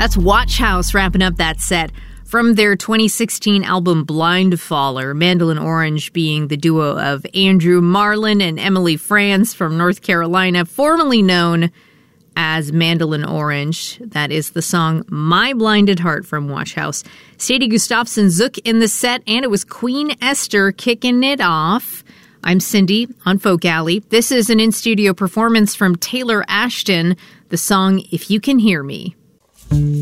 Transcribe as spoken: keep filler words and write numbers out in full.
That's Watch House wrapping up that set. From their twenty sixteen album Blindfaller, Mandolin Orange being the duo of Andrew Marlin and Emily Franz from North Carolina, formerly known as Mandolin Orange. That is the song My Blinded Heart from Watch House. Sadie Gustafson Zook in the set, and it was Queen Esther kicking it off. I'm Cindy on Folk Alley. This is an in-studio performance from Taylor Ashton, the song If You Can Hear Me.